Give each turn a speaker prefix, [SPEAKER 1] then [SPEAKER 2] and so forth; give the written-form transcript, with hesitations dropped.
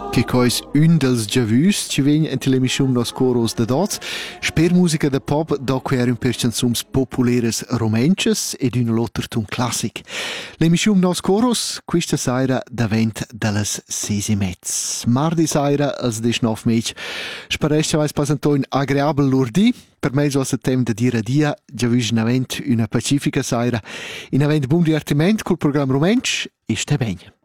[SPEAKER 1] Che cois un dels giavüs ci vegn en l'emissiun Nos Coros de Dots. Sper musica de pop doc un per chansums populares romenches ed una l'ottertun classic. L'emissiun Nos Coros questa saira davent dallas 6:30. Mardi saira als 19 maig. Sparescia vais passanto un agreabel lurdi. Per me so tem de dir a dia, giavüs navent una pacifica saira. In avent buon divertiment col program romench e ste ben.